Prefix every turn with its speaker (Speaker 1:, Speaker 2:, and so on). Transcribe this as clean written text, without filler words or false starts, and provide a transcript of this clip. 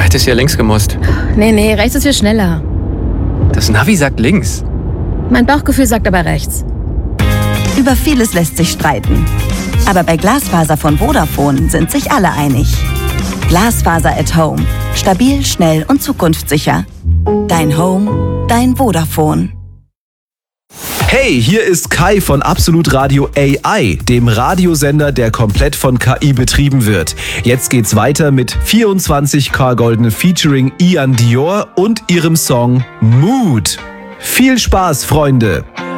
Speaker 1: hättest ja links gemusst.
Speaker 2: Nee, rechts ist viel schneller.
Speaker 1: Das Navi sagt links.
Speaker 2: Mein Bauchgefühl sagt aber rechts.
Speaker 3: Über vieles lässt sich streiten. Aber bei Glasfaser von Vodafone sind sich alle einig. Glasfaser at Home. Stabil, schnell und zukunftssicher. Dein Home, dein Vodafone.
Speaker 4: Hey, hier ist Kai von Absolut Radio AI, dem Radiosender, der komplett von KI betrieben wird. Jetzt geht's weiter mit 24K Goldene featuring Ian Dior und ihrem Song Mood. Viel Spaß, Freunde!